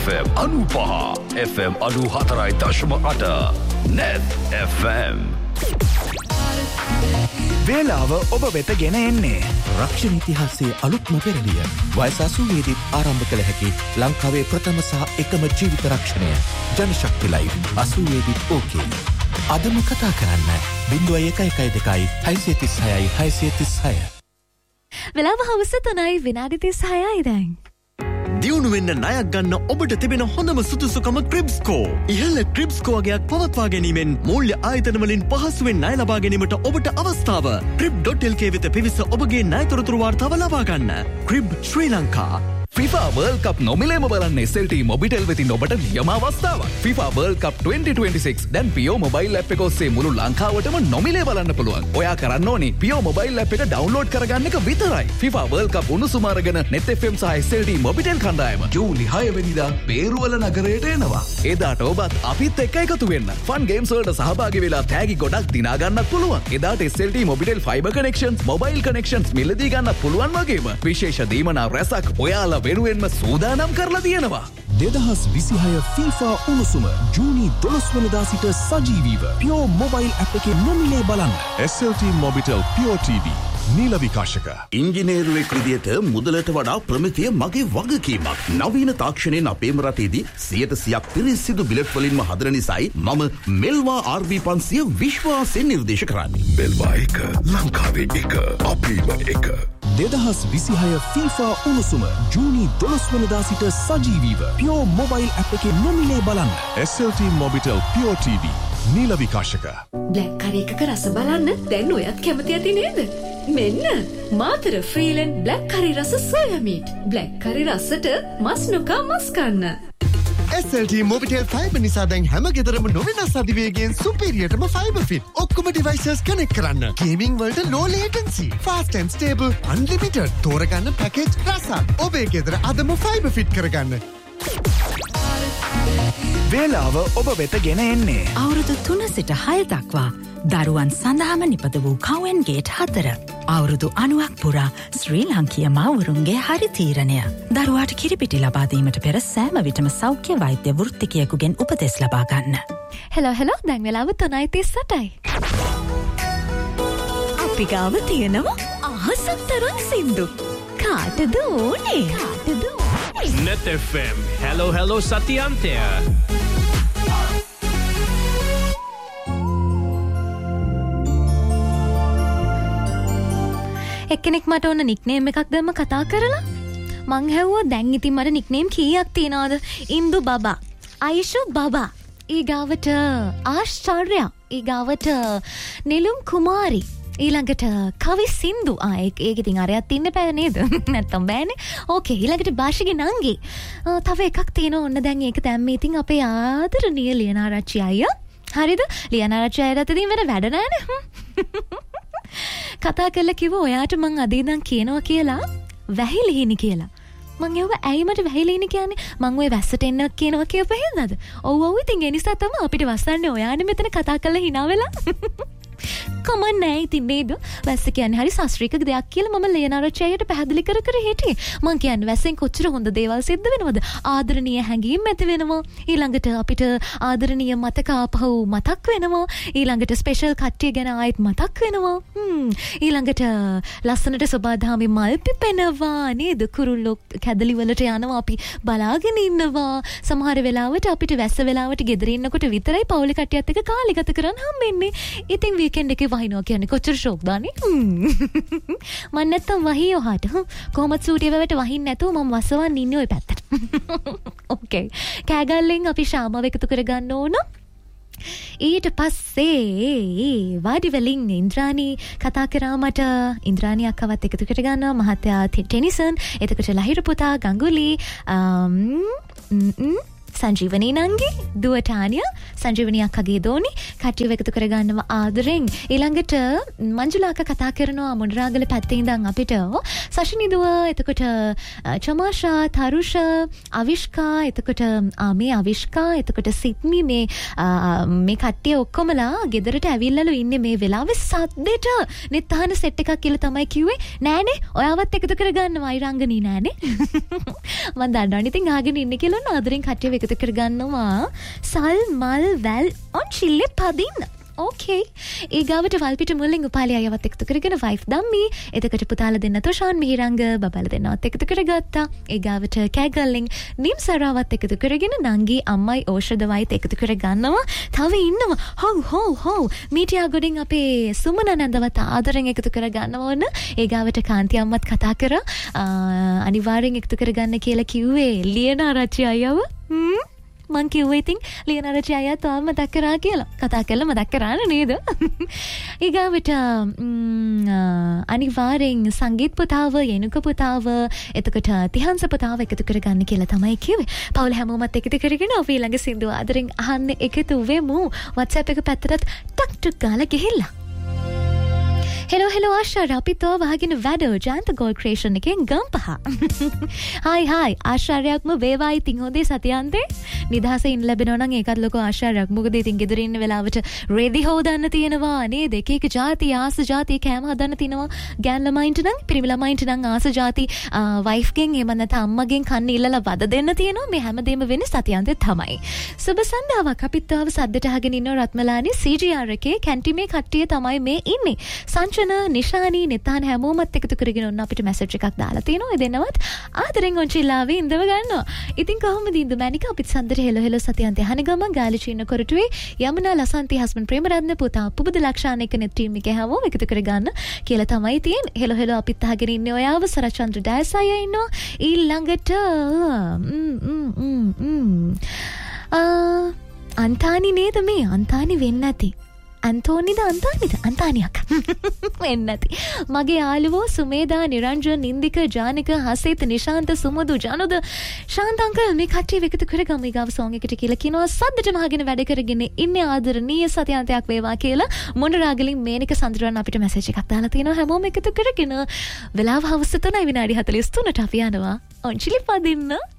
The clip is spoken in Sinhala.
FM 95 FM 94.8 Net FM වේලාව ඔබ වෙත ගෙන එන්නේ රක්ෂණ ඉතිහාසයේ අලුත්ම පෙරළිය. වයස 80 දී ආරම්භ කළ හැකි ලංකාවේ ප්‍රථම සහ එකම ජීවිත රක්ෂණය ජනශක්ති ලයිව් 80 දී ඕකේ. අදම කතා කරන්න 0112 636 636. වෙලාව හවස 3යි විනාඩි 36යි දැන්. දියුණු වෙන්න ණයක් ගන්න ඔබට තිබෙන හොඳම සුදුසුකම ක්‍රිබ්ස්කෝ. ඉහළ ක්‍රිබ්ස්කෝ වගේක් පවත්වා ගැනීමෙන් මූල්‍ය ආයතන වලින් පහසුවෙන් ණය ලබා ගැනීමට ඔබට අවස්ථාව. crib.lk වෙත පිවිස ඔබගේ ණය තොරතුරු වාර්තාව ලබා ගන්න. ක්‍රිබ් ශ්‍රී ලංකා. FIFA World Cup නොමිලේම බලන්න SLT Mobitel වෙතින් ඔබට නියම අවස්ථාවක්. FIFA World Cup 2026 දැන් පියෝ මොබයිල් ඇප් එක ඔස්සේ මුළු ලංකාවටම නොමිලේ බලන්න පුළුවන්. ඔයා කරන්න ඕනේ පියෝ මොබයිල් ඇප් එක ඩවුන්ලෝඩ් කරගන්න එක විතරයි. FIFA World Cup උණුසුම අරගෙන Net FM සහ SLT Mobitel කණ්ඩායම ජූලි 6 වෙනිදා බේරුවල නගරයට එනවා. එදාට ඔබත් අපිත් එක්ක එකතු වෙන්න. ෆන් ගේම්ස් වලට සහභාගී වෙලා තෑගි ගොඩක් දිනා ගන්නත් පුළුවන්. එදාට SLT Mobitel fiber connections, mobile connections මිලදී ගන්න පුළුවන් වගේම විශේෂ දීමනා රැසක් ඔයාලා වෙනුවෙන්ම සූදානම් කරලා තියෙනවා. 2026 FIFA උණුසුම ජූනි 12 වෙනිදා සිට සජීවීව Pure Mobile app එකේ නොමිලේ බලන්න. SLT Mobitel Pure TV නීල විකාශක. ඉංජිනේරුවෙක් විදියට මුදලට වඩා ප්‍රමිතිය මගේ වගකීමක්. නවීන තාක්ෂණයෙන් අපේම රටේදී 100% පිරිසිදු බිලට් වලින්ම හදන නිසායි මම මෙල්වා RB 500 විශ්වාසයෙන් නිර්දේශ කරන්නේ. මෙල්වා එක ලංකාවේ එක අපේම එක. 2026 FIFA උණුසුම ජූනි 12 වෙනිදා සිට සජීවීව Pure Mobile app එකේ නොමිලේ බලන්න. SLT Mobitel Pure TV නීල විකාශක. Black කරි එකක රස බලන්න දැන් ඔයත් කැමති ඇති නේද? මෙන්න මාතර ෆ්‍රීලන්ඩ් බ්ලැක් කරි රස සෝයා මීට්. බ්ලැක් කරි රසට මස් නොකා මස් කන්න. SLT Mobitel Fiber නිසා දැන් හැම ගෙදරම නොවෙනස් අධිවේගයෙන් සුපීරියර්ටම fiber fit. ඔක්කොම devices connect කරන්න. Gaming වලට low latency, fast and stable, unlimited. තෝරගන්න package රස. ඔබේ ගෙදර අදම fiber fit කරගන්න. වේලාව ඔබ වෙත ගෙන එන්නේ අවුරුදු 3 සිට 6 දක්වා දරුවන් සඳහාම නිපද වූ කවෙන් ගේට් 4. අවුරුදු 90ක් පුරා ශ්‍රී ලාංකීය මව්වරුන්ගේ හරි තීරණය. දරුවාට කිරිපිටි ලබා දීමට පෙර සෑම විටම සෞඛ්‍ය වෛද්‍ය වෘත්තිකයෙකුගෙන් උපදෙස් ලබා ගන්න. හෙලෝ දැන් වෙලාව 3:38යි. අපි ගාව තියෙනවා අහසක් තරම් සින්දු. කාටද ඕනේ? Net FM. Hello Satyantya. එක්කෙනෙක් මට ඕන නික්නේම් එකක් දැම්ම කතා කරලා මං හැව්වා දැන් ඉතින් මට නික්නේම් කීයක් තියනවද? ඉන්දු බබා, අයිෂු බබා, ඊගාවට ආශ්චර්ය, ඊගාවට නිලුම් කුමාරි, ඊළඟට කවි සින්දු. ඒක ඉතින් අරයත් ඉන්න බෑ නේද? නැත්තම් බෑනේ. ඕකේ ඊළඟට භාෂිගේ නංගි. තව එකක් තියෙනවා ඔන්න දැන් ඒක දැම්මේ ඉතින් අපේ ආදරණීය ලියනාරච්චි අයියා. හරිද? ලියනාරච්චි අයියාට ඉතින් වෙන වැඩ නෑනේ. කතා කරලා කිව්වා ඔයාට මං අද ඉඳන් කියනවා කියලා වැහිලිහිනි කියලා. මං ඒවා ඇයි මට වැහිලිහිනි කියන්නේ? මං ඔය වැස්සට එන්න කියනවා කියපු හින්දාද? ඔව් ඉතින් ඒ නිසා තමයි අපිට වස්සන්නේ ඔයානේ මෙතන කතා කරලා hina වෙලා. කමන් නෑ ඉතින් නේද? වැස්ස කියන්නේ හරි ශාස්ත්‍රීය දෙයක් කියලා මම ලියනාරච්චි අයියට පැහැදිලි කර හිටියේ. මං කියන්නේ වැස්සෙන් කොච්චර හොඳ දේවල් සිද්ධ වෙනවද? ආදරණීය හැඟීම් ඇති වෙනවා. ඊළඟට අපිට ආදරණීය මතක ආපහු මතක් වෙනවා. ඊළඟට ස්පෙෂල් කට්ටිය ගැන ආයෙත් මතක් වෙනවා. ඊළඟට ලස්සනට සබාධාමේ මල් පිපෙනවා නේද? කුරුල්ලෝ කැදලි වලට යනවා අපි බලාගෙන ඉන්නවා. සමහර වෙලාවට අපිට වැස්ස වෙලාවට ගෙදර ඉන්නකොට විතරයි පවුලේ කට්ටියත් එක්ක කාලය ගත කරන්න හම්බෙන්නේ. ඉතින් වීකෙන්ඩ් එකේ වහිනවා කියන්නේ කොච්චර ෂොක් දානේ. මම නැත්තම් වහී ඔහාට කොහොමද සූටිය වලට වහින්න නැතුව මම වසවන්න ඉන්නේ ওই පැත්තට. ඕකේ. කෑගල්ලෙන් අපි ශාමාව එකතු කරගන්න ඕන. ඊට පස්සේ වාඩි වෙලින් ඉන්ද්‍රාණී කතා කරා මට. ඉන්ද්‍රාණී අක්කවත් එකතු කරගන්නවා. මහත්තයා ටෙනිසන්, එතකොට ලහිරු පුතා ගංගුලි, සංජීවනී නංගි, දුව ටානියා, සංජීවනී අක්කගේ දෝනි කට්ටියව එකතු කරගන්නවා ආදරෙන්. ඊළඟට මංජුලා අක්කා කතා කරනවා මොණරාගල පැත්තේ ඉඳන් අපිට සශිනි දුව, එතකොට චමාෂා, තරුෂ, අවිෂ්කා, එතකොට මේ අවිෂ්කා, එතකොට සිත්මි, මේ කට්ටිය ඔක්කොමලා ගෙදරට ඇවිල්ලාලු ඉන්නේ මේ වෙලාවේ සද්දෙට නිත්හන සෙට් එකක් කියලා තමයි කිව්වේ. නෑනේ ඔයාවත් එකතු කරගන්නවා අයිරංගනී නෑනේ. මම දන්නවනේ ඉතින් ආගෙන ඉන්නේ කියලා ආදරෙන් කට්ටියව එකතු කරගන්නවා. සල් මල් වැල් ඔන් චිල්ලේ පදින්න. ඕකේ. ඊගාවට වල්පිට මුලින් උපාලි අයවත් එකතු කරගෙන වයිෆ් දම්මි. එතකොට පුතාලා දෙන්න තොෂාන් මිහිරංග බබාලා දෙන්නවත් එකතු කරගත්තා. ඊගාවට කෑගල්ලින් නිම්සරාවත් එකතු කරගෙන නංගි අම්මයි ඕෂධවයිත් එකතු කරගන්නවා. තව ඉන්නවා. හොව් මීටියා ගොඩින් අපේ සුමන නන්දවත් ආදරෙන් එකතු කරගන්නවා ඕන. ඊගාවට කාන්ති අම්මත් කතා කරා අනිවාර්යෙන් එකතු කරගන්න කියලා කිව්වේ ලියන ආරච්චි අයව. මං කිව්වේ ඉතින් ලියනරචි අයියා තාම මතක් කරා කියලා. කතා කරලා මතක් කරාන නේද? ඊගාවට අනිවාර්යෙන් සංගීත් පුතාව, යනුක පුතාව, එතකොට තිහංස පුතාව එකතු කරගන්න කියලා තමයි කිව්වේ. පවුල හැමෝමත් එකතු කරගෙන අපි ළඟ සින්දු ආදරෙන් අහන්න එකතු වෙමු. WhatsApp එක පැත්තට ටක් ගාලා ගිහිල්ලා. හෙලෝ ආශා අපිතෝ වහගෙන වැඩ ජාන්ත ගෝල් ක්‍රේෂන් එකෙන් ගම්පහ. හයි ආශාරයක්ම වේවා ඉතින් හොඳේ සතියන්තේ නිදහසේ ඉන්න ලැබෙනවා නම් ඒකත් ලොකු ආශාරයක්. මොකද ඉතින් ගෙදර ඉන්න වෙලාවට රෙදි හොදන්න තියෙනවා නේද? එක જાති ආස જાති කෑම හදන්න තියෙනවා. ගෑන් ළමයින්ට නම් පිරිමි ළමයින්ට නම් ආස જાති වයිෆ් ගෙන් එහෙම නැත්නම් අම්මගෙන් කන්න ඉල්ලලා වද දෙන්න තියෙනවා. මේ හැමදේම වෙන්නේ සතියන්තේ තමයි. සුබ සන්දාවක් අපිත්තාව සද්දට අහගෙන ඉන්න රත්මලානි CGR එකේ කැන්ටිමේ කට්ටිය තමයි මේ ඉන්නේ. නිශානී නිතාන හැමෝමත් එකතු කරගෙන ඔන්න අපිට මැසේජ් එකක් දාලා තියෙනවා. ඒ දෙන්නවත් ආදරෙන් ඔන්චිලාවේ ඉඳව ගන්නවා. ඉතින් කොහොමද ඉඳ මැනික අපිට සඳර හෙලෝ සතියන්තේ අහන ගමන් ගාලි චින්න කොරටුවේ යමුනා ලසන්ති හස්බන්ඩ් ප්‍රේමරත්න පුතා පුබුද ලක්ෂාන එක නෙත් ටීම් එකේ හැමෝම එකතු කරගන්න කියලා තමයි තියෙන්නේ. හෙලෝ අපිත් අහගෙන ඉන්නේ ඔයාව සරචන්ද්‍ර ඩයසය ඉන්නවා. ඊළඟට අන්තානි නේද මේ අන්තානි වෙන්නේ නැති අන්තානියක් වෙන්නේ නැති මගේ යාළුවෝ සුමේදා නිරංජන් නින්දික ජානික හසිත නිශාන්ත සුමුදු ජනුද ශාන්ත අංකල් මේ කට්ටිය එකතු කරගමු ඊගාව සෝං එකට කියලා කියනවා. සද්දටම අහගෙන වැඩ කරගෙන ඉන්නේ ආදරණීය සතියන්තයක් වේවා කියලා මොණරාගලින් මේනික සඳරන් අපිට මැසේජ් එකක් දාලා තියෙනවා. හැමෝම එකතු කරගෙන වෙලාව හවස 3:43ට අපි යනවා ඔන්චිලි පදින්න.